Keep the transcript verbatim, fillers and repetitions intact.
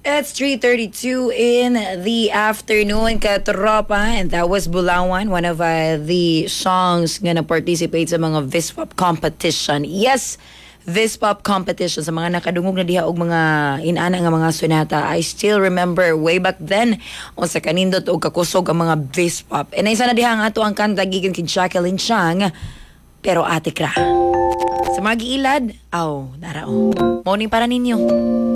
It's three thirty-two in the afternoon, katropa, and that was Bulawan, one of uh, the songs nga na-participate sa mga Vispop competition. Yes, Vispop competition sa mga nakadungog na diha og mga inana nga mga sonata. I still remember way back then o sa kanindot og kakusog ang mga Vispop. And isa na diha ang ato ang kanta gikan kay Jacqueline Chang, Pero Ate Kra. Sa mga giilad, aw, narao. Morning para ninyo.